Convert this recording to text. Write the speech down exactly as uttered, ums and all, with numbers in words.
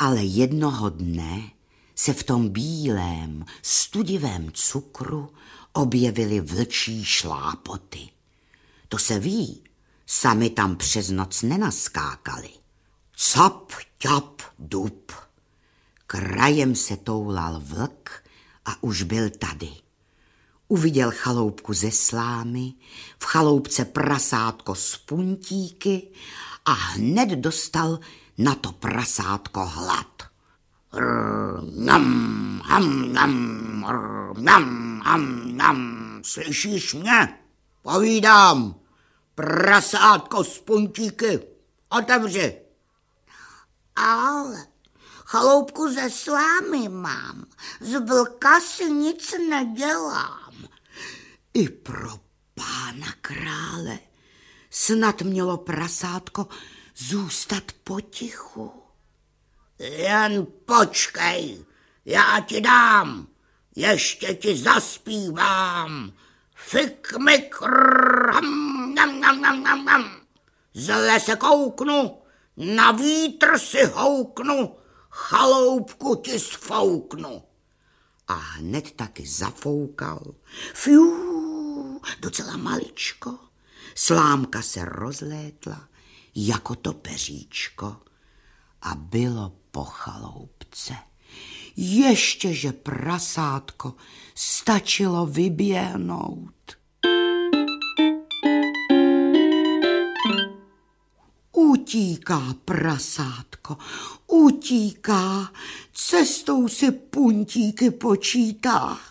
Ale jednoho dne se v tom bílém, studivém cukru objevily vlčí šlápoty. To se ví, sami tam přes noc nenaskákali. Cap, ťap, dup. Krajem se toulal vlk a už byl tady. Uviděl chaloupku ze slámy, v chaloupce prasátko z puntíky a hned dostal na to prasátko hlad. Nam, ham, nam, nam, ham, nam. Slyšíš mě? Povídám. Prasátko z puntíky. Otevři. Ale chaloupku ze slámy mám. Z vlka si nic nedělám. I pro pána krále snad mělo prasátko zůstat potichu. Jen počkej, já ti dám, ještě ti zaspívám. Fik, mik, rrrm, nam, nam, nam, nam, nam. Zle se kouknu, na vítr si houknu, chaloupku ti sfouknu. A hned taky zafoukal. Fiu, docela maličko. Slámka se rozlétla jako to peříčko a bylo po chaloupce. Ještě, že prasátko stačilo vyběhnout. Utíká prasátko, utíká, cestou si puntíky počítá.